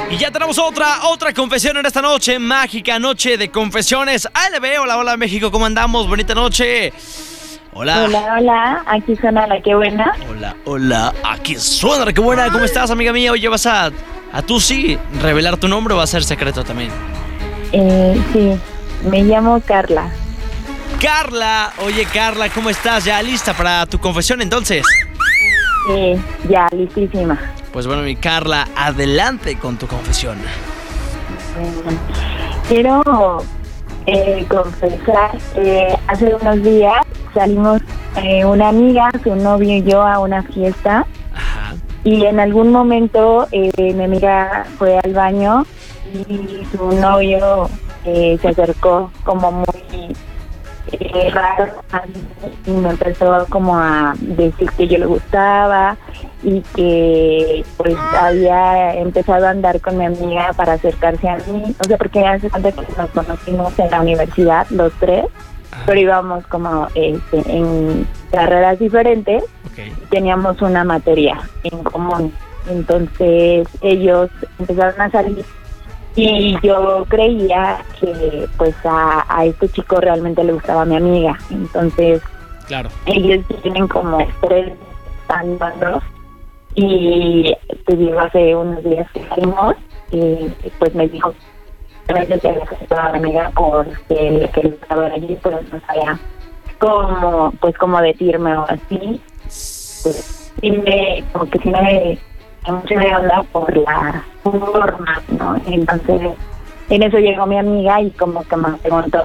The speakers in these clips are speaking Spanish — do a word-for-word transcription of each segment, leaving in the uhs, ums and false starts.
Y ya tenemos otra, otra confesión en esta noche, mágica noche de confesiones. A L B, hola, hola México, ¿cómo andamos? Bonita noche. Hola. Hola, hola, aquí suena la que buena. Hola, hola, aquí suena la que buena. ¿Cómo estás, amiga mía? Oye, ¿vas a, a tú sí revelar tu nombre o va a ser secreto también? Eh, sí, me llamo Carla. Carla, oye Carla, ¿cómo estás? ¿Ya lista para tu confesión entonces? Sí, ya, listísima. Pues bueno, mi Carla, adelante con tu confesión. Eh, quiero eh, confesar que hace unos días salimos eh, una amiga, su novio y yo a una fiesta. Ajá. Y en algún momento eh, mi amiga fue al baño y su novio eh, se acercó como muy eh, raro y me empezó como a decir que yo le gustaba y que pues había empezado a andar con mi amiga para acercarse a mí, o sea, porque hace cuenta que nos conocimos en la universidad los tres, pero íbamos como este, en carreras diferentes. Okay. Y teníamos una materia en común, entonces ellos empezaron a salir y yo creía que pues a, a este chico realmente le gustaba a mi amiga, entonces claro, ellos tienen como tres estándares y te digo, hace unos días que salimos y pues me dijo que realmente te había aceptado a mi amiga porque que le gustaba allí, pero no sabía cómo, pues cómo decirme o así, pues sí me, como que sí me mucho de onda por la forma, ¿no? Entonces, en eso llegó mi amiga y como que me preguntó.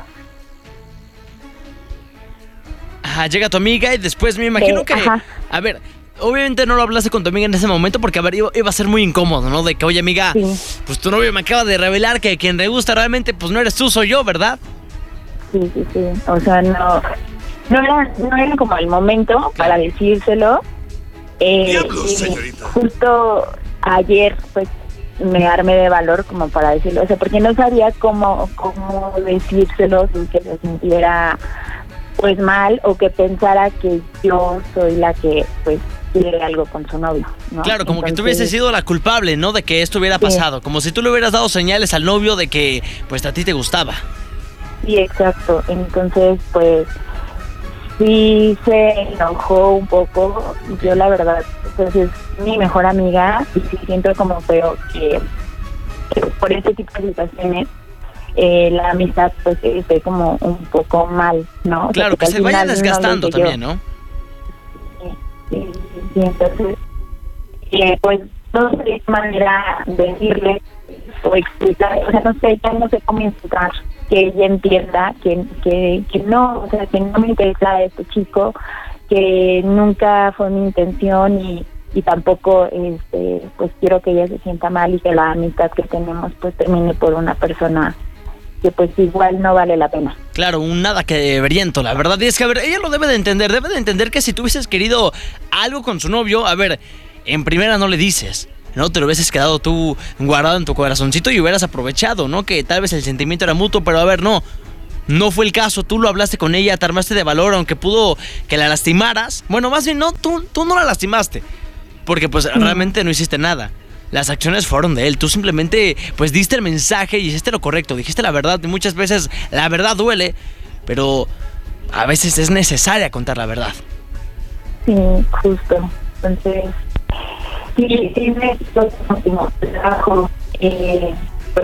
Ajá, llega tu amiga y después me imagino Sí, que... ajá. A ver, obviamente no lo hablaste con tu amiga en ese momento porque, a ver, iba, iba a ser muy incómodo, ¿no? De que, oye, amiga, Sí. pues tu novio me acaba de revelar que quien le gusta realmente, pues no eres tú, soy yo, ¿verdad? Sí, sí, sí. O sea, no, no era, no era como el momento para decírselo. Eh, Diablos, y señorita. justo ayer, pues, me armé de valor como para decirlo, o sea, porque no sabía cómo, cómo decírselo sin que se sintiera, pues, mal o que pensara que yo soy la que, pues, quiere algo con su novio, ¿no? Claro, como que tú Entonces, hubieses sido la culpable, ¿no? De que esto hubiera Sí. pasado. Como si tú le hubieras dado señales al novio de que, pues, a ti te gustaba. Sí, exacto. Entonces, pues, sí se enojó un poco. Yo, la verdad, pues es mi mejor amiga y sí siento como feo que, que por este tipo de situaciones eh, la amistad, pues, esté como un poco mal, ¿no? O sea, Claro, que al se vaya final no desgastando lo sé yo. también, ¿no? Sí, sí, sí, entonces, eh, pues, no sé de qué manera decirle o explicar, o sea, no sé, ya no sé cómo explicar que ella entienda que, que, que no, o sea, que no me interesa este chico, que nunca fue mi intención y, y tampoco, este, pues, quiero que ella se sienta mal y que la amistad que tenemos, pues, termine por una persona que, pues, igual no vale la pena. Claro, un nada que veriento, la verdad. Y es que, a ver, ella lo debe de entender. Debe de entender que si tú hubieses querido algo con su novio, a ver, en primera no le dices, ¿no? Te lo hubieses quedado tú guardado en tu corazoncito y hubieras aprovechado, ¿no? Que tal vez el sentimiento era mutuo, pero a ver, no. No fue el caso, tú lo hablaste con ella, te armaste de valor, aunque pudo que la lastimaras. Bueno, más bien, no, tú, tú no la lastimaste, porque pues Mm. realmente no hiciste nada. Las acciones fueron de él, tú simplemente pues diste el mensaje y hiciste lo correcto, dijiste la verdad. Y muchas veces la verdad duele, pero a veces es necesaria contar la verdad. Sí, justo. Entonces, sí, sí me hizo como trabajo, eh, pues,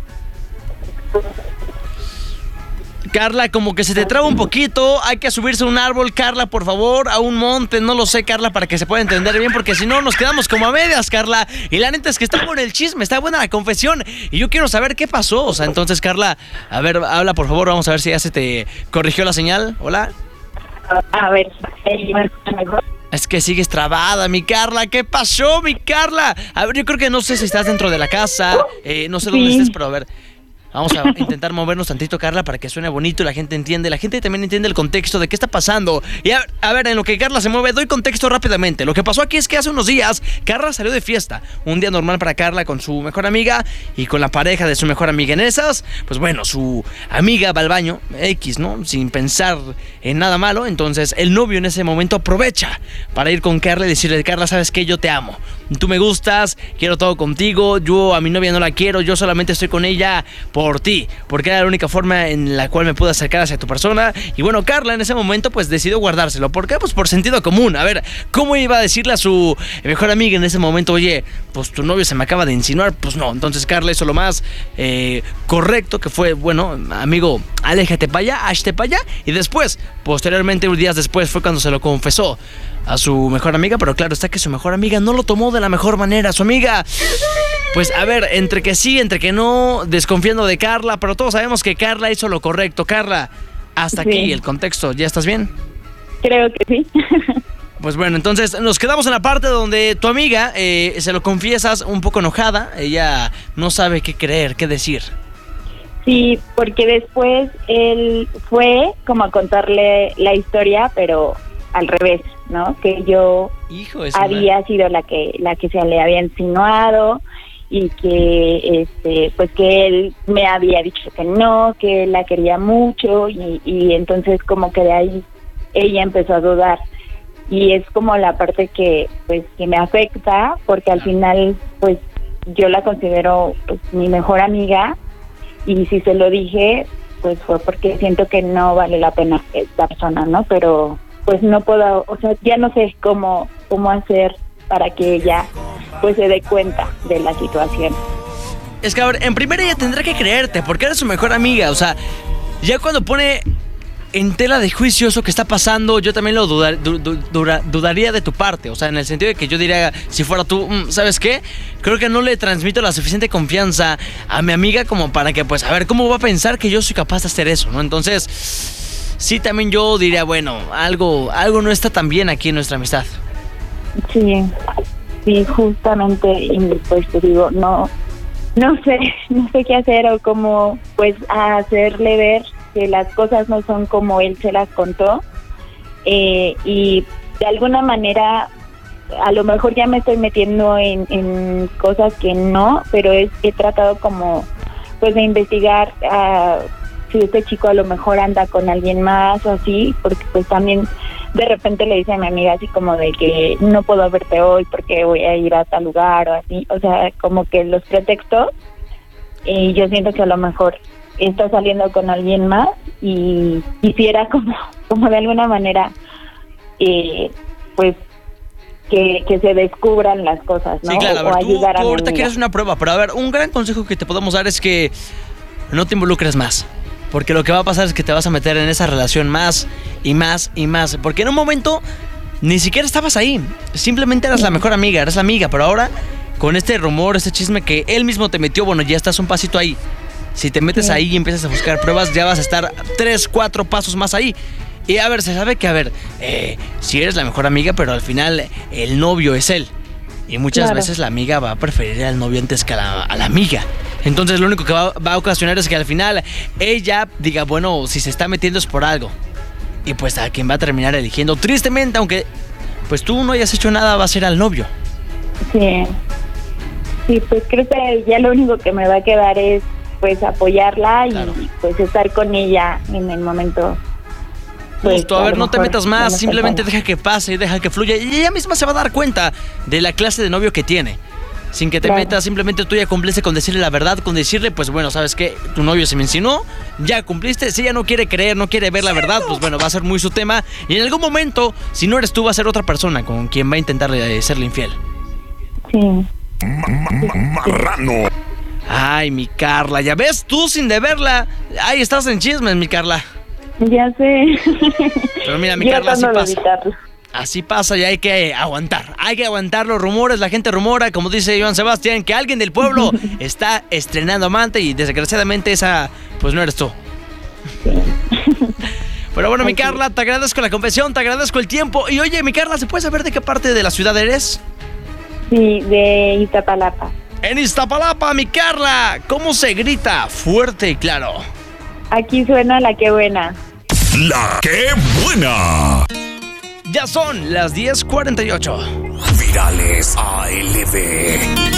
Carla, como que se te traba un poquito, hay que subirse a un árbol, Carla, por favor, a un monte, no lo sé, Carla, para que se pueda entender bien, porque si no nos quedamos como a medias, Carla. Y la neta es que está bueno el chisme, está buena la confesión, y yo quiero saber qué pasó. O sea, entonces, Carla, a ver, habla, por favor, vamos a ver si ya se te corrigió la señal. Hola. a ver, ¿me escucha mejor? Es que sigues trabada, mi Carla. ¿Qué pasó, mi Carla? A ver, yo creo que no sé si estás dentro de la casa, eh, no sé dónde Sí. estés, pero a ver. Vamos a intentar movernos tantito, Carla, para que suene bonito y la gente entiende. La gente también entiende el contexto de qué está pasando. Y a, a ver, en lo que Carla se mueve, doy contexto rápidamente. Lo que pasó aquí es que hace unos días Carla salió de fiesta. Un día normal para Carla con su mejor amiga y con la pareja de su mejor amiga. En esas, pues bueno, su amiga va al baño, X, ¿no? Sin pensar en nada malo. Entonces el novio en ese momento aprovecha para ir con Carla y decirle: Carla, ¿sabes qué? Yo te amo. Tú me gustas, quiero todo contigo. Yo a mi novia no la quiero, yo solamente estoy con ella por ti, porque era la única forma en la cual me pude acercar hacia tu persona. Y bueno, Carla en ese momento pues decidió guardárselo. ¿Por qué? Pues por sentido común. A ver, ¿cómo iba a decirle a su mejor amiga en ese momento: oye, pues tu novio se me acaba de insinuar? Pues no. Entonces Carla hizo lo más eh, correcto, que fue: bueno, amigo, aléjate para allá, hazte para allá. Y después, posteriormente, unos días después, fue cuando se lo confesó a su mejor amiga. Pero claro está que su mejor amiga no lo tomó de la mejor manera. Su amiga, pues a ver, entre que sí, entre que no, desconfiando de Carla, pero todos sabemos que Carla hizo lo correcto. Carla, hasta sí. Aquí el contexto. ¿Ya estás bien? Creo que sí. Pues bueno, entonces nos quedamos en la parte donde tu amiga eh, se lo confiesas un poco enojada. Ella no sabe qué creer, qué decir. Sí, porque después él fue como a contarle la historia, pero al revés, ¿no? Que yo Hijo, había mal. sido la que la que se le había insinuado y que este pues que él me había dicho que no, que él la quería mucho y, y entonces como que de ahí ella empezó a dudar. Y es como la parte que pues que me afecta, porque al final pues yo la considero pues mi mejor amiga, y si se lo dije pues fue porque siento que no vale la pena esta persona, ¿no? Pero pues no puedo, o sea, ya no sé cómo cómo hacer para que ella pues se dé cuenta de la situación. Es que a ver, en primera ella tendrá que creerte, porque eres su mejor amiga. O sea, ya cuando pone en tela de juicio eso que está pasando, yo también lo dudar, du, du, dura, dudaría de tu parte. O sea, en el sentido de que yo diría, si fuera tú, ¿sabes qué? Creo que no le transmito la suficiente confianza a mi amiga como para que, pues, a ver, ¿cómo va a pensar que yo soy capaz de hacer eso, no? Entonces, sí, también yo diría, bueno, algo, algo no está tan bien aquí en nuestra amistad. Sí, sí, justamente, y pues te digo, no, no sé, no sé qué hacer o cómo, pues, hacerle ver que las cosas no son como él se las contó, eh, y de alguna manera a lo mejor ya me estoy metiendo en, en cosas que no, pero es, he tratado como pues de investigar uh, si este chico a lo mejor anda con alguien más o así, porque pues también de repente le dice a mi amiga así como de que no puedo verte hoy porque voy a ir a tal lugar o así, o sea, como que los pretextos, y yo siento que a lo mejor está saliendo con alguien más y quisiera como como de alguna manera eh, pues que, que se descubran las cosas, ¿no? Sí, claro, a ver, o tú, ayudar tú a mi ahorita amiga. quieres una prueba, pero a ver, un gran consejo que te podemos dar es que no te involucres más, porque lo que va a pasar es que te vas a meter en esa relación más y más y más, porque en un momento ni siquiera estabas ahí, simplemente eras la mejor amiga, eras la amiga, pero ahora con este rumor, este chisme que él mismo te metió, bueno, ya estás un pasito ahí. Si te metes sí. ahí y empiezas a buscar pruebas, ya vas a estar tres, cuatro pasos más ahí. Y a ver, se sabe que, a ver, eh, si eres la mejor amiga, pero al final el novio es él. Y muchas claro. veces la amiga va a preferir al novio antes que a la, a la amiga. Entonces lo único que va, va a ocasionar es que al final ella diga, bueno, si se está metiendo es por algo. Y pues a quien va a terminar eligiendo, tristemente, aunque pues tú no hayas hecho nada, va a ser al novio. Sí. Sí, pues creo que ya lo único que me va a quedar es pues apoyarla y claro. pues estar con ella en el momento. Pues, Justo, a, a ver, no te metas más, simplemente deja que pase y deja que fluya. Y ella misma se va a dar cuenta de la clase de novio que tiene. Sin que te claro. metas, simplemente tú ya cumpliste con decirle la verdad, con decirle, pues bueno, ¿sabes qué? Tu novio se me insinuó, ya cumpliste. Si ella no quiere creer, no quiere ver la verdad, pues bueno, va a ser muy su tema. Y en algún momento, si no eres tú, va a ser otra persona con quien va a intentar eh, serle infiel. Sí. Marrano. Ay, mi Carla, ya ves, tú sin deberla. Ay, estás en chismes, mi Carla. Ya sé. Pero mira, mi Yo Carla, así pasa. Evitarlo. Así pasa y hay que aguantar. Hay que aguantar los rumores, la gente rumora, como dice Joan Sebastián, que alguien del pueblo está estrenando amante y desgraciadamente esa, pues no eres tú. Sí. Pero bueno, mi Carla, te agradezco la confesión, te agradezco el tiempo. Y oye, mi Carla, ¿se puede saber de qué parte de la ciudad eres? Sí, de Iztapalapa. En Iztapalapa, mi Carla, ¿cómo se grita fuerte y claro? Aquí suena la que buena. La que buena. Ya son las diez cuarenta y ocho. Virales A L B.